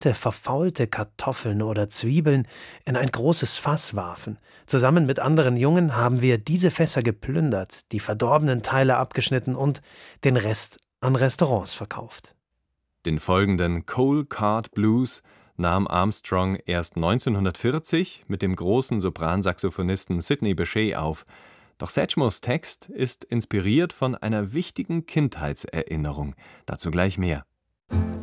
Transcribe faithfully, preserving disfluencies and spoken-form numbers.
verfaulte Kartoffeln oder Zwiebeln in ein großes Fass warfen. Zusammen mit anderen Jungen haben wir diese Fässer geplündert, die verdorbenen Teile abgeschnitten und den Rest an Restaurants verkauft. Den folgenden Coal Cart Blues nahm Armstrong erst neunzehnhundertvierzig mit dem großen Sopransaxophonisten Sidney Bechet auf. Doch Satchmos Text ist inspiriert von einer wichtigen Kindheitserinnerung. Dazu gleich mehr.